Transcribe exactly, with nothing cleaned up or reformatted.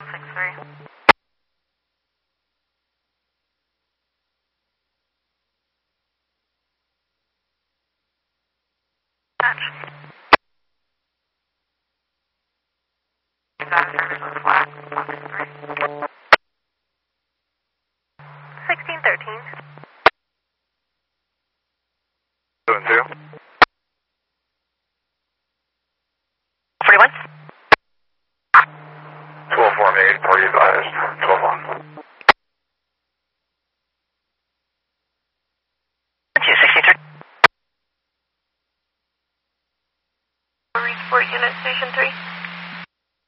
six three. Match. Exotic service was flat. one six three. sixteen thirteen. Two and two. forty-one. twelve forty-eight, for you guys. twelve